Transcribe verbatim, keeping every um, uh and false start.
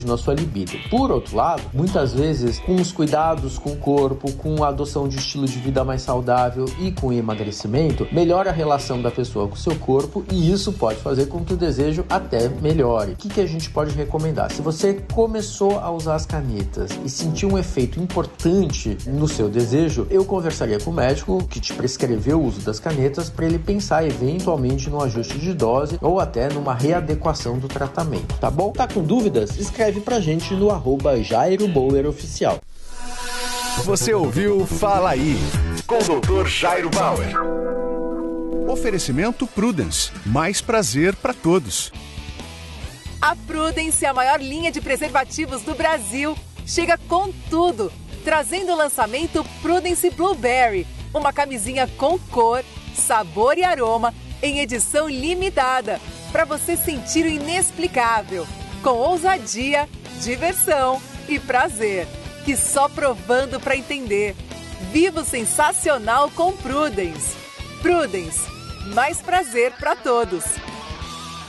na sua libido. Por outro lado, muitas vezes, com os cuidados com o corpo, com a adoção de estilo de vida mais saudável e com o emagrecimento, melhora a relação da pessoa com o seu corpo e isso pode fazer com que o desejo até melhore. O que, que a gente pode recomendar? Se você começou a usar as canetas e sentiu um efeito importante no seu desejo, eu conversaria com o médico que te prescreveu o uso das canetas para ele pensar eventualmente no ajuste de dose ou até numa readequação do tratamento, tá bom? Tá com dúvidas? Escreve pra gente no arroba Jairo Bauer Oficial. Você ouviu Fala Aí, com o doutor Jairo Bauer. Oferecimento Prudence, mais prazer para todos. A Prudence, a maior linha de preservativos do Brasil, chega com tudo, trazendo o lançamento Prudence Blueberry, uma camisinha com cor, sabor e aroma em edição limitada, para você sentir o inexplicável, com ousadia, diversão e prazer, que só provando para entender. Viva o sensacional com Prudence. Prudence, mais prazer para todos.